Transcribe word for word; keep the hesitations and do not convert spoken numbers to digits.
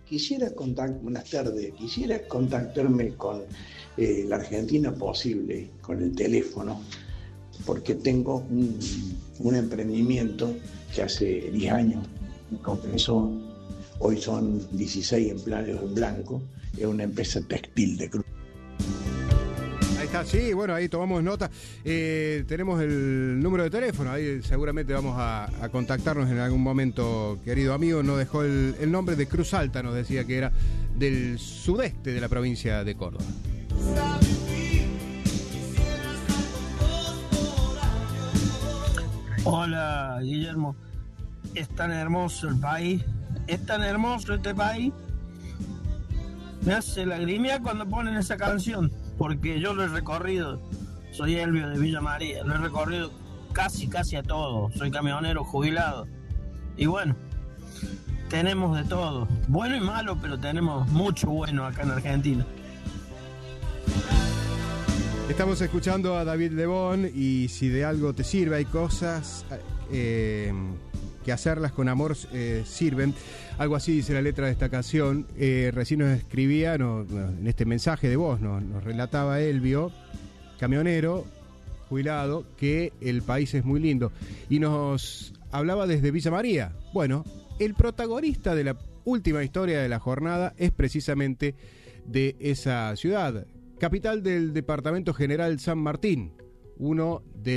quisiera contactar, buenas tardes, quisiera contactarme con eh, la Argentina Posible, con el teléfono, porque tengo un, un emprendimiento que hace diez años comenzó, hoy son dieciséis empleados en blanco, es una empresa textil de Cruz. Ahí está, sí, bueno, ahí tomamos nota. Eh, tenemos el número de teléfono, ahí seguramente vamos a, a contactarnos en algún momento, querido amigo. Nos dejó el, el nombre de Cruz Alta, nos decía que era del sudeste de la provincia de Córdoba. Hola, Guillermo. Es tan hermoso el país, es tan hermoso este país. Me hace lagrimear cuando ponen esa canción, porque yo lo he recorrido. Soy Elvio de Villa María, lo he recorrido casi, casi a todo. Soy camionero jubilado. Y bueno, tenemos de todo, bueno y malo, pero tenemos mucho bueno acá en Argentina. Estamos escuchando a David Lebón y si de algo te sirve, hay cosas eh, que hacerlas con amor eh, sirven. Algo así dice la letra de esta canción. Eh, recién nos escribía, no, en este mensaje de voz, no, nos relataba Elvio, camionero, jubilado, que el país es muy lindo. Y nos hablaba desde Villa María. Bueno, el protagonista de la última historia de la jornada es precisamente de esa ciudad, capital del departamento general San Martín, uno de